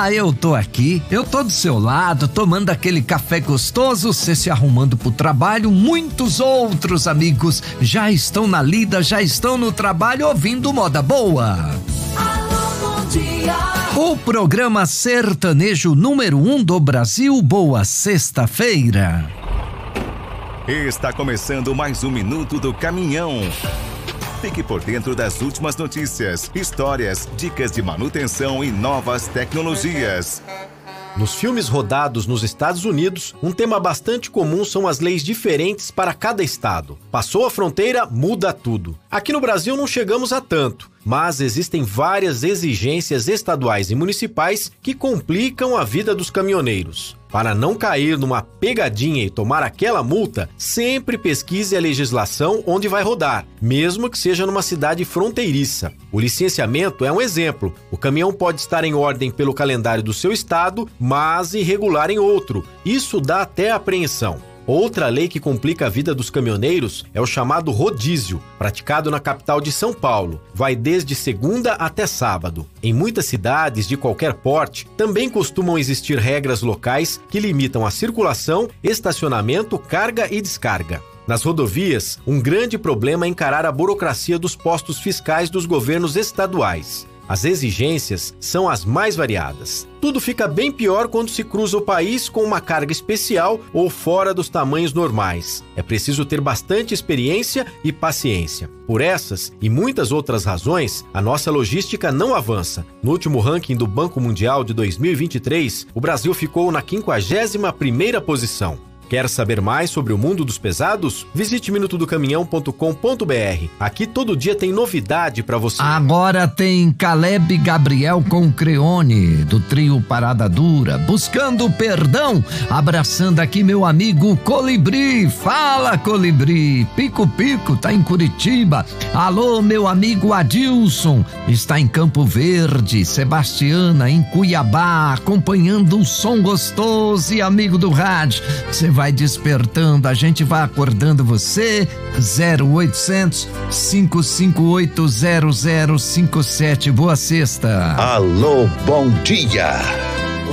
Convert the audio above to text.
eu tô aqui, eu tô do seu lado, tomando aquele café gostoso, você se arrumando pro trabalho. Muitos outros amigos já estão na lida, já estão no trabalho ouvindo Moda Boa. Alô, bom dia. O programa sertanejo número 1 do Brasil. Boa sexta-feira. Está começando mais um Minuto do Caminhão. Fique por dentro das últimas notícias, histórias, dicas de manutenção e novas tecnologias. Nos filmes rodados nos Estados Unidos, um tema bastante comum são as leis diferentes para cada estado. Passou a fronteira, muda tudo. Aqui no Brasil não chegamos a tanto, mas existem várias exigências estaduais e municipais que complicam a vida dos caminhoneiros. Para não cair numa pegadinha e tomar aquela multa, sempre pesquise a legislação onde vai rodar, mesmo que seja numa cidade fronteiriça. O licenciamento é um exemplo. O caminhão pode estar em ordem pelo calendário do seu estado, mas irregular em outro. Isso dá até apreensão. Outra lei que complica a vida dos caminhoneiros é o chamado rodízio, praticado na capital de São Paulo. Vai desde segunda até sábado. Em muitas cidades de qualquer porte, também costumam existir regras locais que limitam a circulação, estacionamento, carga e descarga. Nas rodovias, um grande problema é encarar a burocracia dos postos fiscais dos governos estaduais. As exigências são as mais variadas. Tudo fica bem pior quando se cruza o país com uma carga especial ou fora dos tamanhos normais. É preciso ter bastante experiência e paciência. Por essas e muitas outras razões, a nossa logística não avança. No último ranking do Banco Mundial de 2023, o Brasil ficou na 51ª posição. Quer saber mais sobre o mundo dos pesados? Visite minutodocaminhão.com.br. Aqui todo dia tem novidade para você. Agora tem Caleb Gabriel com Creone, do trio Parada Dura, Buscando Perdão, abraçando aqui meu amigo Colibri. Fala, Colibri. Pico Pico tá em Curitiba. Alô, meu amigo Adilson, está em Campo Verde. Sebastiana em Cuiabá, acompanhando o som gostoso e amigo do rádio. Você vai despertando, a gente vai acordando você. 0800 558 0057. Boa sexta. Alô, bom dia.